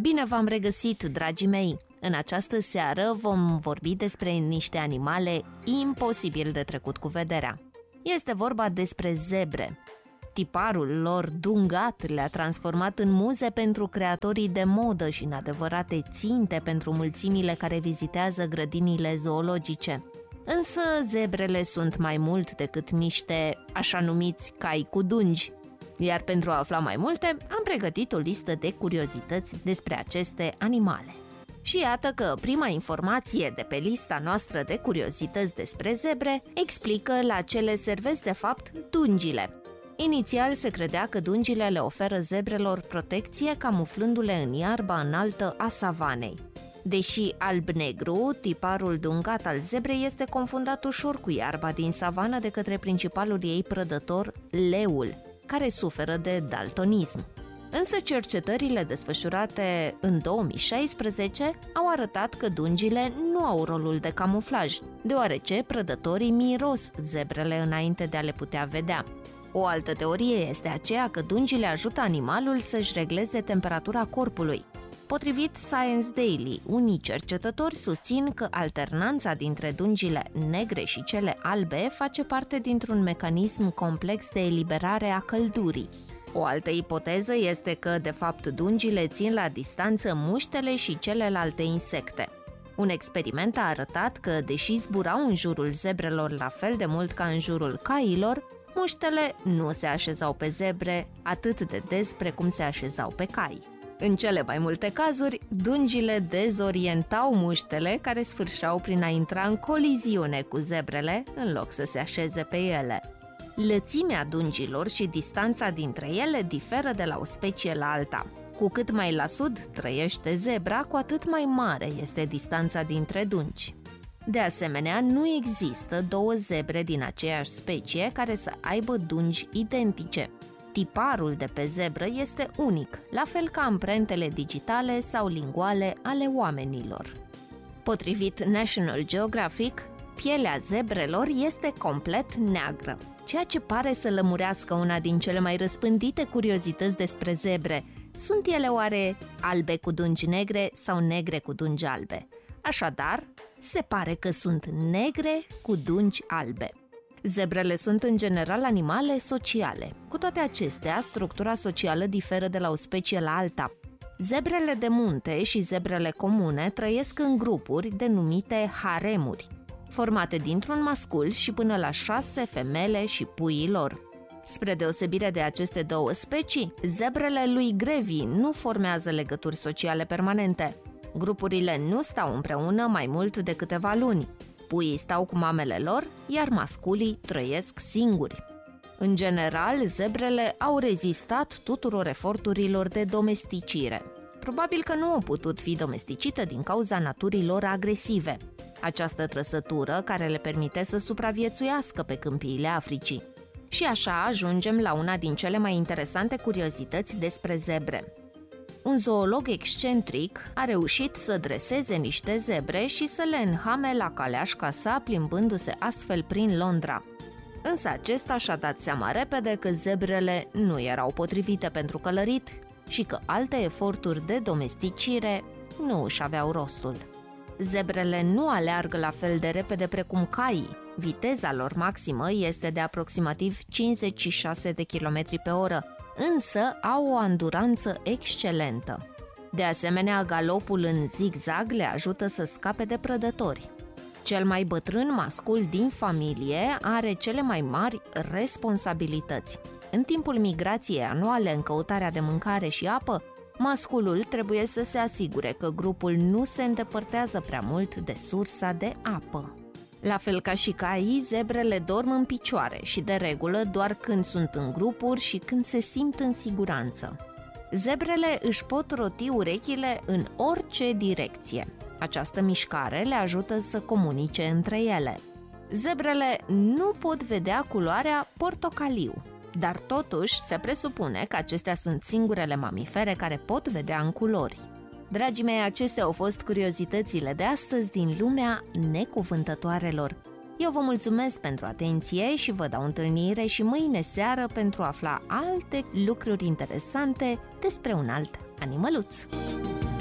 Bine v-am regăsit, dragii mei! În această seară vom vorbi despre niște animale imposibil de trecut cu vederea. Este vorba despre zebre. Tiparul lor dungat le-a transformat în muze pentru creatorii de modă și în adevărate ținte pentru mulțimile care vizitează grădinile zoologice. Însă zebrele sunt mai mult decât niște așa numiți cai cu dungi. Iar pentru a afla mai multe, am pregătit o listă de curiozități despre aceste animale. Și iată că prima informație de pe lista noastră de curiozități despre zebre explică la ce le servesc de fapt dungile. Inițial se credea că dungile le oferă zebrelor protecție camuflându-le în iarba înaltă a savanei. Deși alb-negru, tiparul dungat al zebrei este confundat ușor cu iarba din savană de către principalul ei prădător, leul, care suferă de daltonism. Însă cercetările desfășurate în 2016 au arătat că dungile nu au rolul de camuflaj, deoarece prădătorii miros zebrele înainte de a le putea vedea. O altă teorie este aceea că dungile ajută animalul să-și regleze temperatura corpului. Potrivit Science Daily, unii cercetători susțin că alternanța dintre dungile negre și cele albe face parte dintr-un mecanism complex de eliberare a căldurii. O altă ipoteză este că, de fapt, dungile țin la distanță muștele și celelalte insecte. Un experiment a arătat că, deși zburau în jurul zebrelor la fel de mult ca în jurul cailor, muștele nu se așezau pe zebre atât de des precum se așezau pe cai. În cele mai multe cazuri, dungile dezorientau muștele care sfârșeau prin a intra în coliziune cu zebrele în loc să se așeze pe ele. Lățimea dungilor și distanța dintre ele diferă de la o specie la alta. Cu cât mai la sud trăiește zebra, cu atât mai mare este distanța dintre dungi. De asemenea, nu există două zebre din aceeași specie care să aibă dungi identice. Tiparul de pe zebră este unic, la fel ca amprentele digitale sau linguale ale oamenilor. Potrivit National Geographic, pielea zebrelor este complet neagră, ceea ce pare să lămurească una din cele mai răspândite curiozități despre zebre. Sunt ele oare albe cu dungi negre sau negre cu dungi albe? Așadar, se pare că sunt negre cu dungi albe. Zebrele sunt în general animale sociale. Cu toate acestea, structura socială diferă de la o specie la alta. Zebrele de munte și zebrele comune trăiesc în grupuri denumite haremuri, formate dintr-un mascul și până la 6 femele și puii lor. Spre deosebire de aceste două specii, zebrele lui Grevi nu formează legături sociale permanente. Grupurile nu stau împreună mai mult de câteva luni. Puii stau cu mamele lor, iar masculii trăiesc singuri. În general, zebrele au rezistat tuturor eforturilor de domesticire. Probabil că nu au putut fi domesticite din cauza naturii lor agresive. Această trăsătură care le permite să supraviețuiască pe câmpiile Africii. Și așa ajungem la una din cele mai interesante curiozități despre zebre. Un zoolog excentric a reușit să dreseze niște zebre și să le înhame la caleașca sa, plimbându-se astfel prin Londra. Însă acesta și-a dat seama repede că zebrele nu erau potrivite pentru călărit și că alte eforturi de domesticire nu își aveau rostul. Zebrele nu aleargă la fel de repede precum caii. Viteza lor maximă este de aproximativ 56 de km pe oră, însă au o anduranță excelentă. De asemenea, galopul în zigzag le ajută să scape de prădători. Cel mai bătrân mascul din familie are cele mai mari responsabilități. În timpul migrației anuale în căutarea de mâncare și apă, masculul trebuie să se asigure că grupul nu se îndepărtează prea mult de sursa de apă. La fel ca și caii, zebrele dorm în picioare și de regulă doar când sunt în grupuri și când se simt în siguranță. Zebrele își pot roti urechile în orice direcție. Această mișcare le ajută să comunice între ele. Zebrele nu pot vedea culoarea portocaliu, dar totuși se presupune că acestea sunt singurele mamifere care pot vedea în culori. Dragii mei, acestea au fost curiozitățile de astăzi din lumea necuvântătoarelor. Eu vă mulțumesc pentru atenție și vă dau întâlnire și mâine seară pentru a afla alte lucruri interesante despre un alt animăluț.